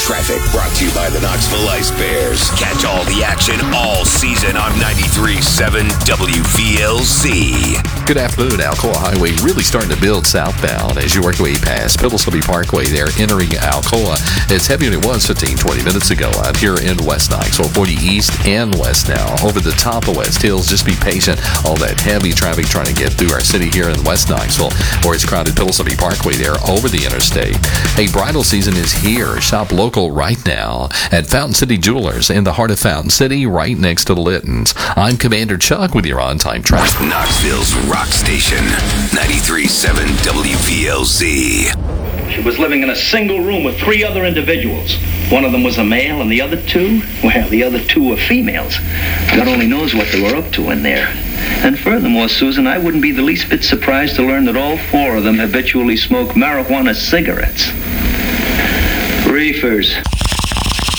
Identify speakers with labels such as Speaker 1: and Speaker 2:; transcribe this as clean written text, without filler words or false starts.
Speaker 1: Traffic brought to you by the Knoxville Ice Bears. Catch all the action all season on 93.7 WVLZ.
Speaker 2: Good afternoon. Alcoa Highway really starting to build southbound as you work your way past Pillsbury Parkway there, entering Alcoa. It's heavier than it was 15-20 minutes ago out here in West Knoxville. 40 east and west now. Over the top of West Hills, just be patient. All that heavy traffic trying to get through our city here in West Knoxville, or it's crowded Pillsbury Parkway there over the interstate. Hey, bridal season is here. Shop local right now at Fountain City Jewelers in the heart of Fountain City, right next to the Littons. I'm Commander Chuck with your on-time traffic.
Speaker 1: Knoxville's rock station, 93.7 WVLZ.
Speaker 3: She was living in a single room with 3 other individuals. One of them was a male, and the other 2, well, the other 2 were females. God only knows what they were up to in there. And furthermore, Susan, I wouldn't be the least bit surprised to learn that all 4 of them habitually smoke marijuana cigarettes. Reefers.